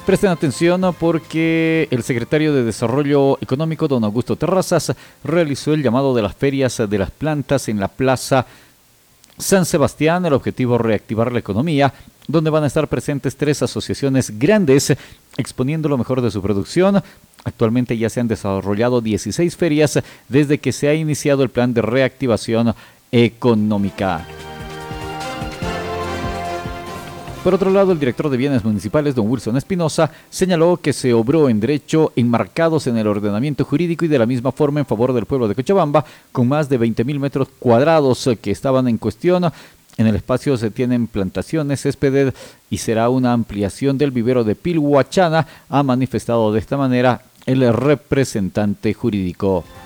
Presten atención porque el secretario de Desarrollo Económico, don Augusto Terrazas, realizó el llamado de las ferias de las plantas en la Plaza San Sebastián. El objetivo es reactivar la economía, donde van a estar presentes 3 asociaciones grandes exponiendo lo mejor de su producción. Actualmente ya se han desarrollado 16 ferias desde que se ha iniciado el plan de reactivación económica. Por otro lado, el director de Bienes Municipales, don Wilson Espinosa, señaló que se obró en derecho enmarcados en el ordenamiento jurídico y de la misma forma en favor del pueblo de Cochabamba, con más de 20.000 metros cuadrados que estaban en cuestión. En el espacio se tienen plantaciones, césped y será una ampliación del vivero de Pilhuachana, ha manifestado de esta manera el representante jurídico.